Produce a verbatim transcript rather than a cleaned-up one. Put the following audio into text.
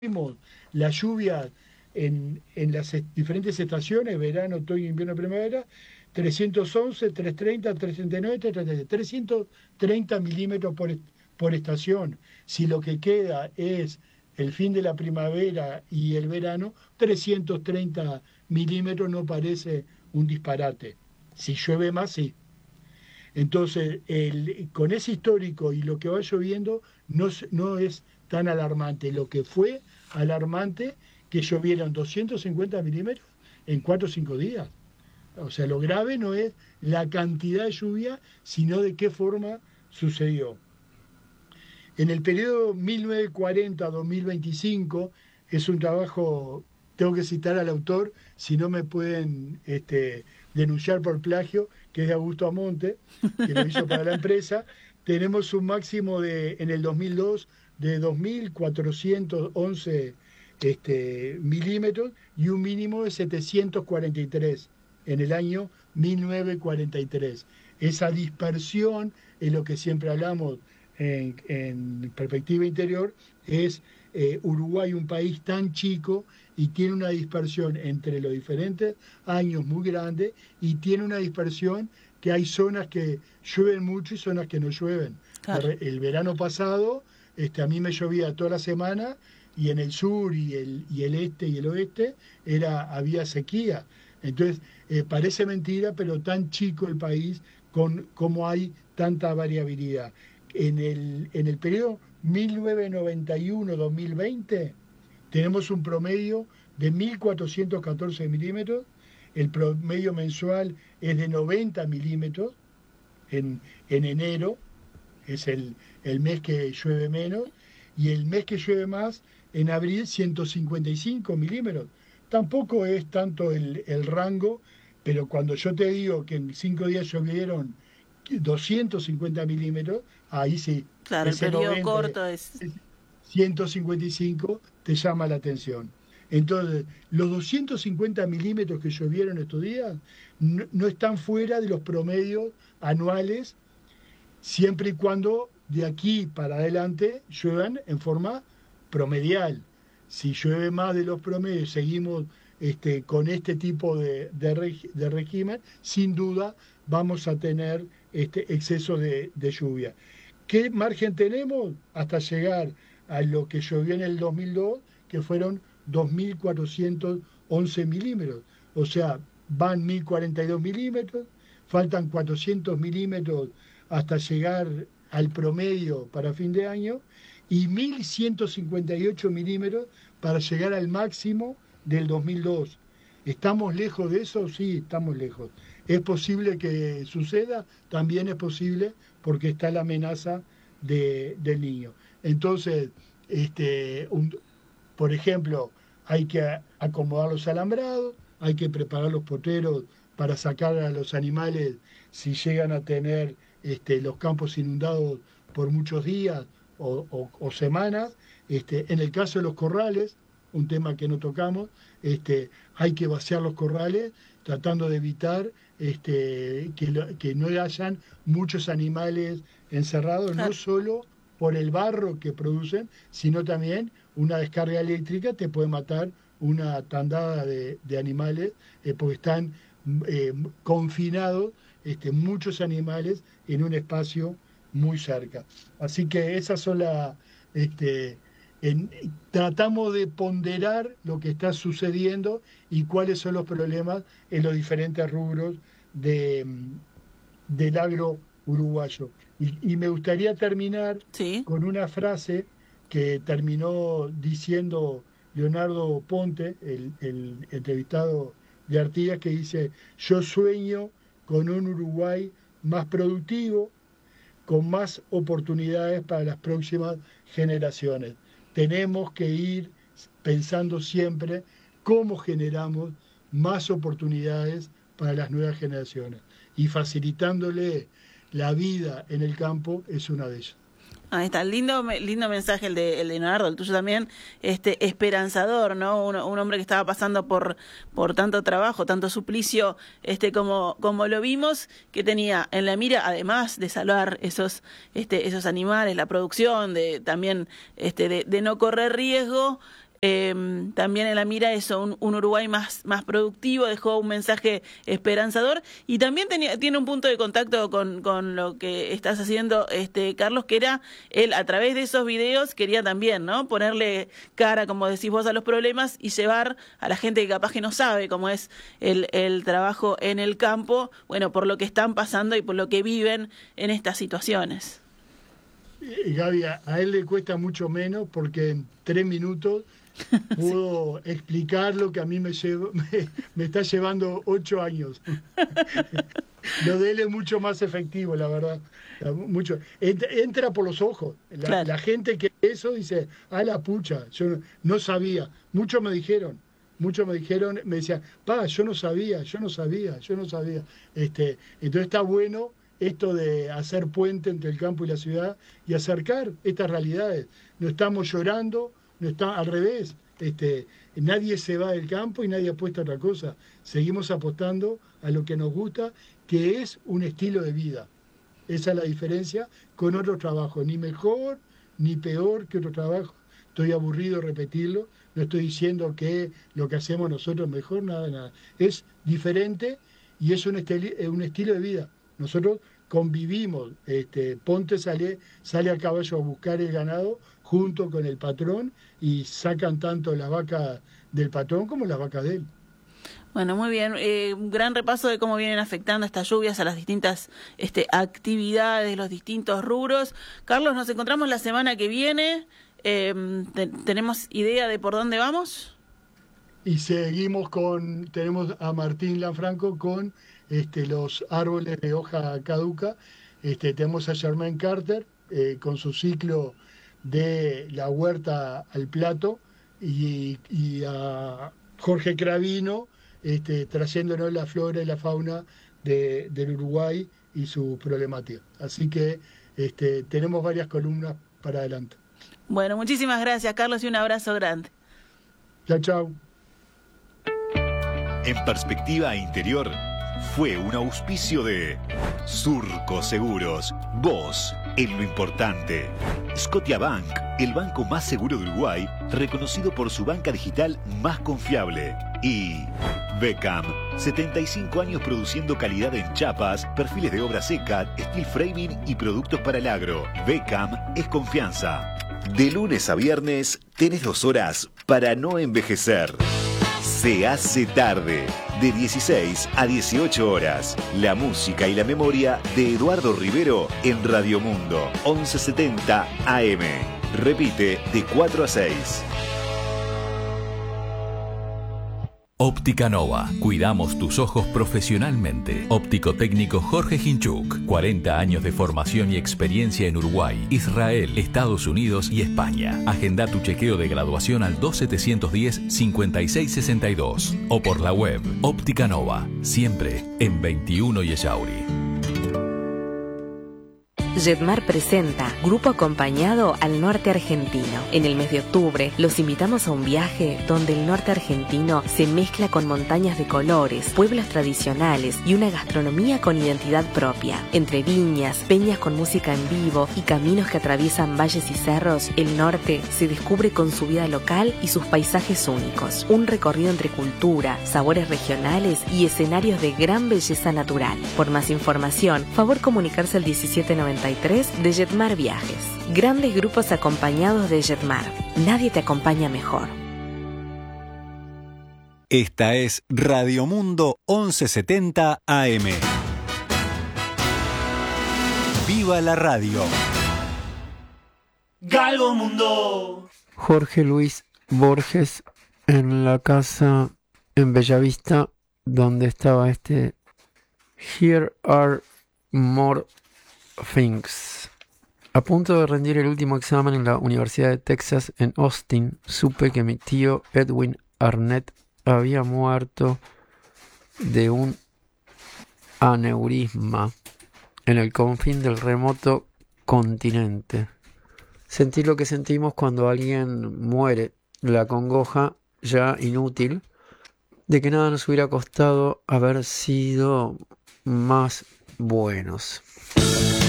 Vimos la lluvia en, en las est- diferentes estaciones, verano, otoño, invierno, primavera, trescientos once, trescientos treinta, trescientos treinta y nueve, trescientos treinta, trescientos treinta milímetros por, est- por estación. Si lo que queda es el fin de la primavera y el verano, trescientos treinta milímetros no parece un disparate. Si llueve más, sí. Entonces, el- con ese histórico y lo que va lloviendo, no, es- no es tan alarmante. Lo que fue alarmante, que llovieron doscientos cincuenta milímetros en cuatro o cinco días. O sea, lo grave no es la cantidad de lluvia, sino de qué forma sucedió. En el periodo mil novecientos cuarenta a dos mil veinticinco es un trabajo, tengo que citar al autor, si no me pueden este, denunciar por plagio, que es de Augusto Amonte, que lo hizo para la empresa. Tenemos un máximo de, en el dos mil dos de dos mil cuatrocientos once este, milímetros y un mínimo de setecientos cuarenta y tres en el año mil novecientos cuarenta y tres. Esa dispersión es lo que siempre hablamos en, en perspectiva interior, es eh, Uruguay un país tan chico y tiene una dispersión entre los diferentes años muy grande y tiene una dispersión que hay zonas que llueven mucho y zonas que no llueven. Claro. El verano pasado este, a mí me llovía toda la semana y en el sur y el, y el este y el oeste era, había sequía. Entonces, eh, parece mentira, pero tan chico el país con como hay tanta variabilidad. En el, en el periodo mil novecientos noventa y uno a dos mil veinte tenemos un promedio de mil cuatrocientos catorce milímetros, el promedio mensual es de noventa milímetros en, en enero, es el, el mes que llueve menos, y el mes que llueve más, en abril, ciento cincuenta y cinco milímetros. Tampoco es tanto el, el rango, pero cuando yo te digo que en cinco días llovieron doscientos cincuenta milímetros, ahí sí, Claro, el ese periodo noventa, corto es... ciento cincuenta y cinco te llama la atención. Entonces, los doscientos cincuenta milímetros que llovieron estos días no, no están fuera de los promedios anuales, siempre y cuando de aquí para adelante lluevan en forma promedial. Si llueve más de los promedios, seguimos este, con este tipo de, de, reg, de régimen, sin duda vamos a tener este exceso de, de lluvia. ¿Qué margen tenemos hasta llegar a lo que llovió en el dos mil dos, que fueron dos mil cuatrocientos once milímetros? O sea, van mil cuarenta y dos milímetros, faltan cuatrocientos milímetros hasta llegar al promedio para fin de año y mil ciento cincuenta y ocho milímetros para llegar al máximo del dos mil dos. ¿Estamos lejos de eso? Sí, estamos lejos. ¿Es posible que suceda? También es posible porque está la amenaza de, del niño. Entonces, este, un, por ejemplo, hay que acomodar los alambrados, hay que preparar los potreros para sacar a los animales si llegan a tener este, los campos inundados por muchos días o, o, o semanas. Este, en el caso de los corrales, un tema que no tocamos, este, hay que vaciar los corrales tratando de evitar este, que, lo, que no hayan muchos animales encerrados, no Claro. solo por el barro que producen, sino también una descarga eléctrica te puede matar una tandada de, de animales eh, porque están eh, confinados este, muchos animales en un espacio muy cerca. Así que esas son las... Este, en, tratamos de ponderar lo que está sucediendo y cuáles son los problemas en los diferentes rubros de, del agro uruguayo. Y, y me gustaría terminar Sí. con una frase que terminó diciendo Leonardo Ponte, el, el entrevistado de Artigas, que dice: yo sueño con un Uruguay más productivo, con más oportunidades para las próximas generaciones. Tenemos que ir pensando siempre cómo generamos más oportunidades para las nuevas generaciones. Y facilitándole la vida en el campo es una de ellas. Ahí está, lindo, lindo mensaje el de, el de Leonardo, el tuyo también, este, esperanzador, ¿no? Un, un hombre que estaba pasando por, por tanto trabajo, tanto suplicio, este, como, como lo vimos, que tenía en la mira, además de salvar esos, este, esos animales, la producción, de también, este, de, de no correr riesgo, eh, también en la mira eso, un, un Uruguay más, más productivo, dejó un mensaje esperanzador y también tenía, tiene un punto de contacto con, con lo que estás haciendo, este Carlos, que era él a través de esos videos quería también, ¿no?, ponerle cara, como decís vos, a los problemas y llevar a la gente que capaz que no sabe cómo es el, el trabajo en el campo, bueno, por lo que están pasando y por lo que viven en estas situaciones. Gaby, a él le cuesta mucho menos porque en tres minutos pudo sí. explicar lo que a mí me, llevo, me, me está llevando ocho años. Lo de él es mucho más efectivo, la verdad. Mucho. Entra, entra por los ojos. La, claro. la gente que eso dice, a la pucha, yo no, no sabía. Muchos me dijeron, muchos me dijeron, me decían, pa, yo no sabía, yo no sabía, yo no sabía. Este, entonces está bueno esto de hacer puente entre el campo y la ciudad y acercar estas realidades. No estamos llorando, no está al revés. Este, nadie se va del campo y nadie apuesta a otra cosa. Seguimos apostando a lo que nos gusta, que es un estilo de vida. Esa es la diferencia con otro trabajo, ni mejor ni peor que otro trabajo. Estoy aburrido de repetirlo, no estoy diciendo que lo que hacemos nosotros es mejor, nada, nada. Es diferente y es un, estili- un estilo de vida. Nosotros convivimos, este, Ponte sale, sale a caballo a buscar el ganado junto con el patrón y sacan tanto las vacas del patrón como las vacas de él. Bueno, muy bien. Eh, un gran repaso de cómo vienen afectando estas lluvias a las distintas este, actividades, los distintos rubros. Carlos, nos encontramos la semana que viene. Eh, te, ¿Tenemos idea de por dónde vamos? Y seguimos con, tenemos a Martín Lanfranco con este, los árboles de hoja caduca. Este, tenemos a Germain Carter eh, con su ciclo de la huerta al plato y, y a Jorge Cravino este, trayéndonos la flora y la fauna de, del Uruguay y su problemática. Así que este, tenemos varias columnas para adelante. Bueno, muchísimas gracias, Carlos, y un abrazo grande. Chao, chao. En Perspectiva Interior fue un auspicio de Surco Seguros, vos en lo importante. Scotiabank, el banco más seguro de Uruguay, reconocido por su banca digital más confiable. Y Beckham, setenta y cinco años produciendo calidad en chapas, perfiles de obra seca, steel framing y productos para el agro. Beckham es confianza. De lunes a viernes tenés dos horas para no envejecer. Se hace tarde, de dieciséis a dieciocho horas. La música y la memoria de Eduardo Rivero en Radio Mundo, once setenta A M. Repite de cuatro a seis. Óptica Nova. Cuidamos tus ojos profesionalmente. Óptico técnico Jorge Hinchuk. cuarenta años de formación y experiencia en Uruguay, Israel, Estados Unidos y España. Agenda tu chequeo de graduación al dos setecientos diez, cincuenta y seis sesenta y dos o por la web. Óptica Nova. Siempre en veintiuno y Echauri. Jetmar presenta Grupo Acompañado al Norte Argentino. En el mes de octubre los invitamos a un viaje donde el norte argentino se mezcla con montañas de colores, pueblos tradicionales y una gastronomía con identidad propia. Entre viñas, peñas con música en vivo y caminos que atraviesan valles y cerros, el norte se descubre con su vida local y sus paisajes únicos. Un recorrido entre cultura, sabores regionales y escenarios de gran belleza natural. Por más información, favor comunicarse al diecisiete noventa y tres de Jetmar Viajes. Grandes grupos acompañados de Jetmar. Nadie te acompaña mejor. Esta es Radio Mundo once setenta A M. ¡Viva la radio! Galgo Mundo. Jorge Luis Borges en la casa en Bellavista donde estaba este Here Are More Things. A punto de rendir el último examen en la Universidad de Texas en Austin, supe que mi tío Edwin Arnett había muerto de un aneurisma en el confín del remoto continente. Sentí lo que sentimos cuando alguien muere, la congoja ya inútil de que nada nos hubiera costado haber sido más buenos.